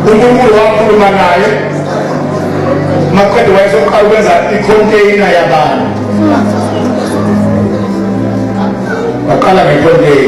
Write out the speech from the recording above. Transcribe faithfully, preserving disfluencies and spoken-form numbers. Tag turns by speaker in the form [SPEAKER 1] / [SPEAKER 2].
[SPEAKER 1] uNkulunkulu wakhuluma naye maqedwe wayesoqala ukwenza icontainer yabantu waqala ngecontainer